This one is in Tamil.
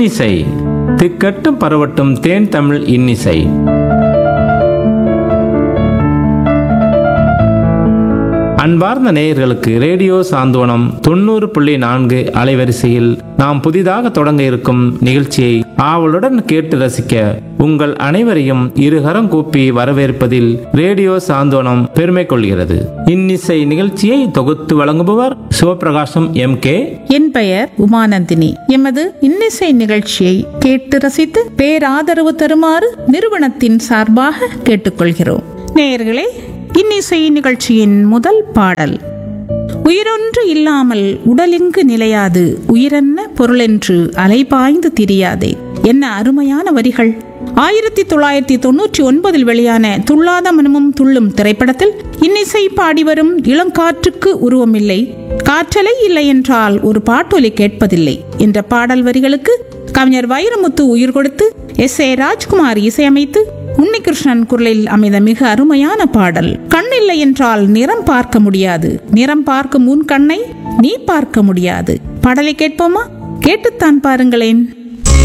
இன்னிசை திக்கட்டும் பரவட்டும் தேன் தமிழ் இன்னிசை. அன்பார்ந்த நேயர்களுக்கு ரேடியோ சாந்தோனம் 90.4 அலைவரிசையில் நாம் புதிதாக தொடங்க இருக்கும் நிகழ்ச்சியை ஆவலுடன் கேட்டு ரசிக்க உங்கள் அனைவரையும் இருகரம் கூப்பி வரவேற்பதில் ரேடியோ சாந்தோனம் பெருமை கொள்கிறது. இன்னிசை நிகழ்ச்சியை தொகுத்து வழங்குபவர் சிவபிரகாசம் MK. என் பெயர் உமானந்தினி. எமது இன்னிசை நிகழ்ச்சியை கேட்டு ரசித்து பேராதரவு தருமாறு நிறுவனத்தின் சார்பாக கேட்டுக்கொள்கிறோம். நேயர்களே, இன்னிசை நிகழ்ச்சியின் முதல் பாடல். உயிரொன்று இல்லாமல் உடலெங்கு நிலையாது, உயிரென்ன பொருளென்று அலைபாய்ந்து திரியாதே. என்ன அருமையான வரிகள்! 1999 வெளியான துள்ளாத மனமும் துள்ளும் திரைப்படத்தில் இன்னிசை பாடி வரும் இளங்காற்றுக்கு உருவமில்லை, காற்றலை இல்லை என்றால் ஒரு பாட்டொலி கேட்பதில்லை என்ற பாடல் வரிகளுக்கு கவிஞர் வைரமுத்து உயிர் கொடுத்து S.A. ராஜ்குமார் இசையமைத்து உன்னிகிருஷ்ணன் குரலில் அமைந்த மிக அருமையான பாடல். கண் இல்லை என்றால் நிறம் பார்க்க முடியாது, நிறம் பார்க்கும் உன் கண்ணை நீ பார்க்க முடியாது. பாடலை கேட்போமா? கேட்டுத்தான் பாருங்களேன்.